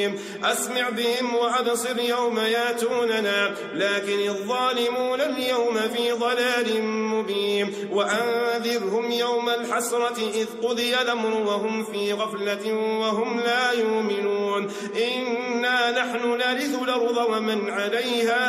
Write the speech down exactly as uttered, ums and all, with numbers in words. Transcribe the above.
أسمع بهم وأبصر يوم ياتوننا لكن الظالمون اليوم في ضلال مبين وأنذرهم يوم الحسرة إذ قضي الأمر وهم في غفلة وهم لا يؤمنون إنا نحن نرث الأرض ومن عليها